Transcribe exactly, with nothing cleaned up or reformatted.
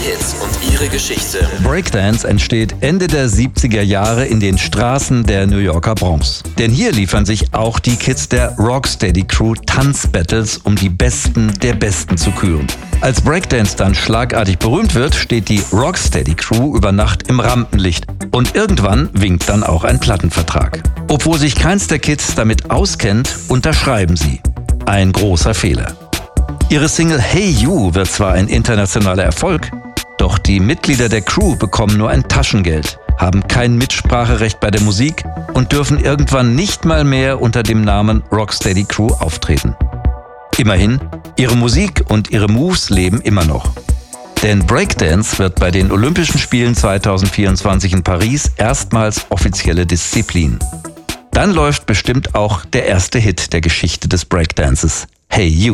Hits und ihre Geschichte. Breakdance entsteht Ende der siebziger Jahre in den Straßen der New Yorker Bronx. Denn hier liefern sich auch die Kids der Rocksteady Crew Tanzbattles, um die Besten der Besten zu küren. Als Breakdance dann schlagartig berühmt wird, steht die Rocksteady Crew über Nacht im Rampenlicht. Und irgendwann winkt dann auch ein Plattenvertrag. Obwohl sich keins der Kids damit auskennt, unterschreiben sie. Ein großer Fehler. Ihre Single Hey You wird zwar ein internationaler Erfolg, doch die Mitglieder der Crew bekommen nur ein Taschengeld, haben kein Mitspracherecht bei der Musik und dürfen irgendwann nicht mal mehr unter dem Namen Rocksteady Crew auftreten. Immerhin, ihre Musik und ihre Moves leben immer noch. Denn Breakdance wird bei den Olympischen Spielen zweitausendvierundzwanzig in Paris erstmals offizielle Disziplin. Dann läuft bestimmt auch der erste Hit der Geschichte des Breakdances, Hey You.